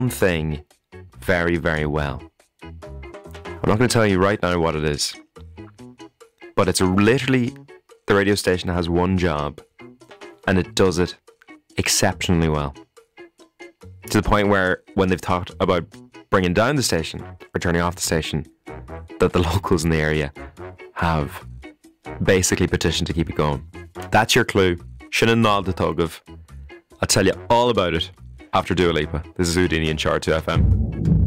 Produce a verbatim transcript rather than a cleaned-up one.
thing very, very well. I'm not going to tell you right now what it is, but it's literally the radio station has one job and it does it exceptionally well. To the point where when they've talked about bringing down the station or turning off the station, that the locals in the area have basically petitioned to keep it going. That's your clue. Shannon Nald the Tugov. I'll tell you all about it after Dua Lipa. This is Houdini in Chart two F M.